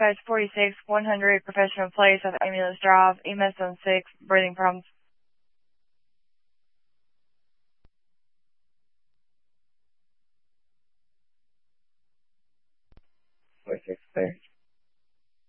dispatch 46-100 professional police at Ambulance Drive, EMS on 6, breathing problems.